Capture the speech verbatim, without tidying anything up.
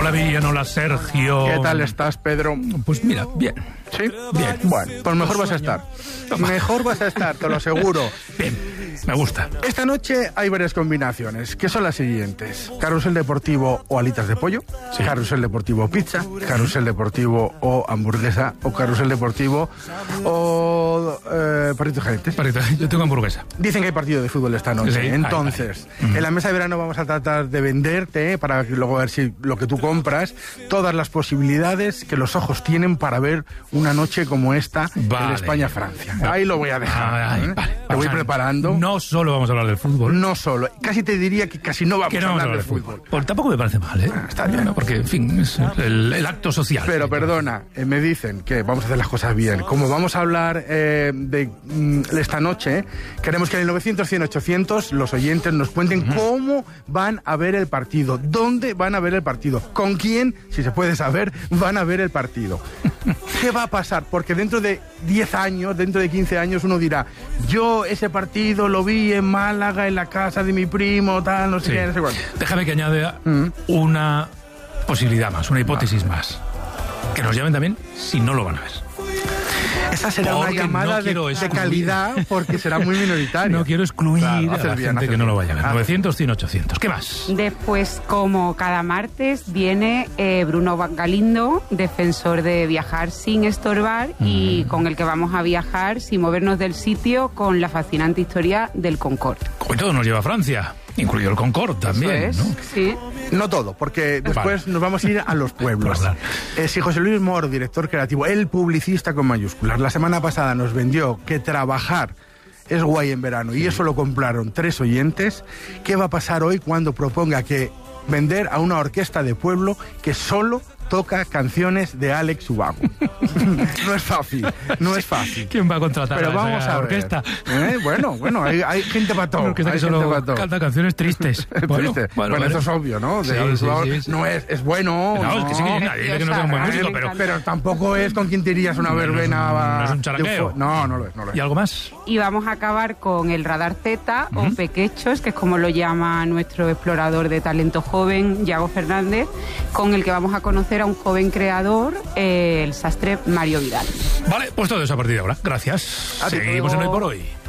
Hola Villan, hola Sergio. ¿Qué tal estás, Pedro? Pues mira, bien. ¿Sí? Bien. Bueno, pues mejor vas a estar. Mejor vas a estar, te lo aseguro. Bien, me gusta. Esta noche hay varias combinaciones, que son las siguientes. Carrusel deportivo o alitas de pollo, sí. Carrusel deportivo o pizza, carrusel deportivo o hamburguesa, o carrusel deportivo o eh, partidos calientes. Yo tengo hamburguesa. Dicen que hay partido de fútbol esta noche. Sí, entonces, ay, ay. en la mesa de verano vamos a tratar de venderte, eh, para luego ver si lo que tú compras, todas las posibilidades que los ojos tienen para ver una noche como esta, vale, en España-Francia. Ahí lo voy a dejar. Ay, ¿eh? Vale, Te voy a, preparando. No solo vamos a hablar del fútbol. No solo. Casi te diría que casi no vamos, que no a hablar vamos del fútbol. fútbol. Pues tampoco me parece mal, ¿eh? Ah, está bien. No, porque, en fin, es el, el acto social. Pero ¿sí? perdona, eh, me dicen que vamos a hacer las cosas bien. Como vamos a hablar eh, de mm, esta noche, queremos que en el novecientos, cien, ochocientos los oyentes nos cuenten uh-huh. cómo van a ver el partido, dónde van a ver el partido, con quién, si se puede saber, van a ver el partido. ¿Qué va a pasar? Porque dentro de diez años, dentro de quince años, uno dirá, yo ese partido lo vi en Málaga, en la casa de mi primo, tal, no sé sí. qué, no sé cuánto. Déjame que añada mm. una posibilidad más, una hipótesis vale. más. Que nos llamen también si no lo van a ver. Esa será porque una llamada no de, de calidad, porque será muy minoritaria. No quiero excluir claro, a la bien, gente que no lo vaya a ver. Ah. novecientos, cien, ochocientos. ¿Qué más? Después, como cada martes, viene eh, Bruno Galindo, defensor de viajar sin estorbar, mm. y con el que vamos a viajar sin movernos del sitio con la fascinante historia del Concorde. Hoy todo nos lleva a Francia, incluido el Concorde también, Eso es, ¿no? Sí. No todo, porque después vale. nos vamos a ir a los pueblos. eh, si José Luis Moro, director creativo, el publicista con mayúsculas, la semana pasada nos vendió que trabajar es guay en verano, sí. y eso lo compraron tres oyentes, ¿qué va a pasar hoy cuando proponga que vender a una orquesta de pueblo que solo toca canciones de Alex Ubago? No es fácil, no es fácil. ¿Quién va a contratar Pero a vamos esa a orquesta? ¿Eh? Bueno, bueno, hay, hay gente para todo. Una orquesta que solo canta canciones tristes. Bueno, Triste. bueno, bueno eso es obvio, ¿no? De sí, Alex sí, Ubago sí, sí. No es, es bueno. No, no, es que sí que nadie dice que no sea un buen músico, pero... Pero tampoco es con quien te irías una verbena. No, no, no es un charangueo. No, no lo es, no lo es. ¿Y algo más? Y vamos a acabar con el Radar Z, uh-huh. o Pequechos, que es como lo llama nuestro explorador de talento joven, Yago Fernández, con el que vamos a conocer a un joven creador, eh, el sastre Mario Vidal. Vale, pues todo eso a partir de ahora. Gracias. A Seguimos en Hoy por Hoy.